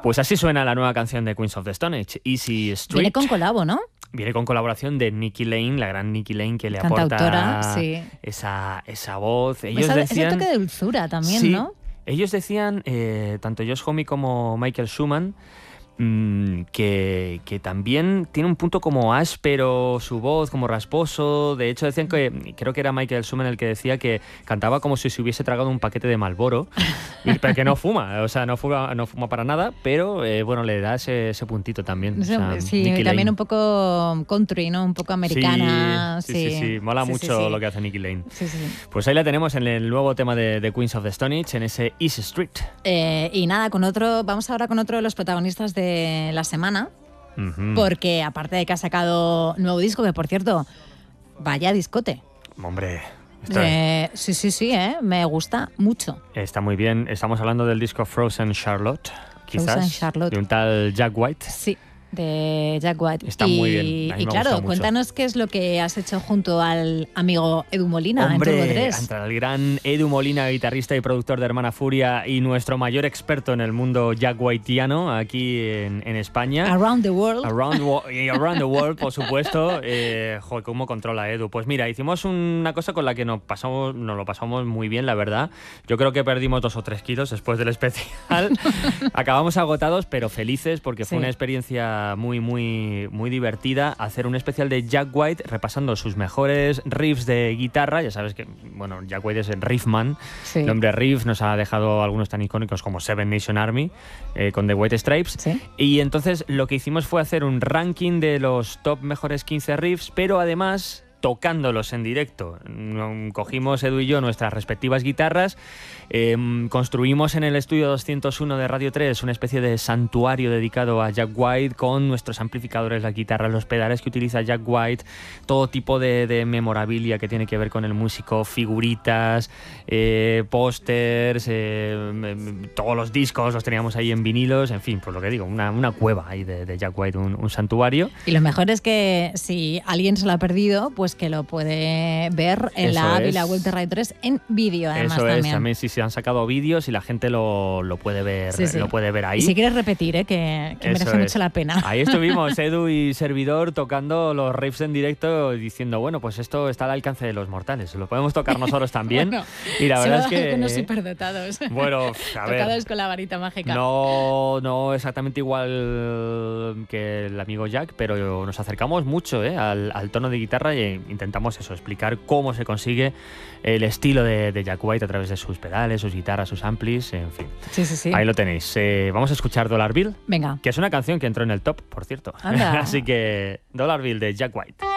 Pues así suena la nueva canción de Queens of the Stone Age, Easy Street. Viene con colabo, ¿no? Viene con colaboración de Nicky Lane, la gran Nicky Lane, que le Cantautora, aporta sí. esa voz. Ellos Ese decían, toque de dulzura también, sí, ¿no? Ellos decían, tanto Josh Homme como Michael Schumann, que también tiene un punto como áspero su voz, como rasposo. De hecho decían que, creo que era Michael Schumann el que decía que cantaba como si se hubiese tragado un paquete de Marlboro, pero que no fuma, o sea, no fuma para nada, pero bueno, le da ese puntito también. O sea, sí, Nicky también Lane. un poco country, ¿no? Un poco americana. Sí, mola mucho lo que hace Nicky Lane. Sí. Pues ahí la tenemos en el nuevo tema de Queens of the Stone Age, en ese Easy Street. Y nada, vamos ahora con otro de los protagonistas de la semana, porque aparte de que ha sacado nuevo disco, que por cierto, vaya discote. Hombre, sí, me gusta mucho. Está muy bien. Estamos hablando del disco Frozen Charlotte, quizás, Frozen Charlotte. de un tal Jack White. Sí, de Jack White. Está muy bien. A mí Y me claro, gusta mucho. cuéntanos qué es lo que has hecho junto al amigo Edu Molina Hombre, en Turbo 3. entre el gran Edu Molina, guitarrista y productor de Hermana Furia, y nuestro mayor experto en el mundo Jack Whiteano aquí en España. Around the World. Around the World, por supuesto. Joder, cómo controla Edu. Pues mira, hicimos una cosa con la que nos lo pasamos muy bien, la verdad. Yo creo que perdimos 2 o 3 kilos después del especial. Acabamos agotados, pero felices, porque fue una experiencia muy divertida hacer un especial de Jack White repasando sus mejores riffs de guitarra. Ya sabes que, bueno, Jack White es el riffman. Sí. El hombre riff nos ha dejado algunos tan icónicos como Seven Nation Army con The White Stripes. Sí. Y entonces lo que hicimos fue hacer un ranking de los top mejores 15 riffs, pero además tocándolos en directo. Cogimos Edu y yo nuestras respectivas guitarras, construimos en el estudio 201 de Radio 3 una especie de santuario dedicado a Jack White con nuestros amplificadores, las guitarras, los pedales que utiliza Jack White, todo tipo de memorabilia que tiene que ver con el músico, figuritas, pósters, todos los discos los teníamos ahí en vinilos, en fin, pues lo que digo, una cueva ahí de Jack White, un santuario. Y lo mejor es que si alguien se lo ha perdido, pues que lo puede ver en la app y la web de Radio 3 en vídeo, además. Eso también. es, también sí, se han sacado vídeos y la gente lo puede ver, Sí. lo puede ver ahí. Y si quieres repetir, que merece mucho la pena. Ahí estuvimos, Edu y servidor, tocando los riffs en directo, diciendo, bueno, pues esto está al alcance de los mortales, lo podemos tocar nosotros también. Bueno, y la verdad es que con unos superdotados. Bueno, a ver, tocados con la varita mágica. no exactamente igual que el amigo Jack, pero nos acercamos mucho al tono de guitarra e intentamos explicar cómo se consigue el estilo de Jack White a través de sus pedales, sus guitarras, sus amplis, en fin. Sí. Ahí lo tenéis. Vamos a escuchar Dollar Bill. Venga. Que es una canción que entró en el top, por cierto. Anda. Así que Dollar Bill de Jack White.